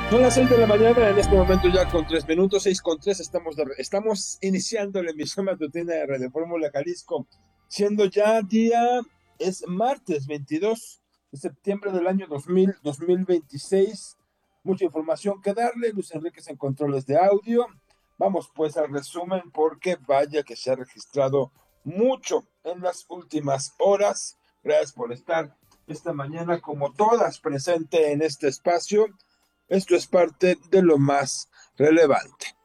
Son las 6 de la mañana, en este momento ya con 3 minutos, 6 con 3, estamos iniciando la emisión matutina de Radio Fórmula Jalisco, siendo ya es martes 22 de septiembre del año 2026. Mucha información que darle, Luis Enríquez en controles de audio. Vamos pues al resumen porque vaya que se ha registrado mucho en las últimas horas. Gracias por estar esta mañana como todas presente en este espacio. Esto es parte de lo más relevante.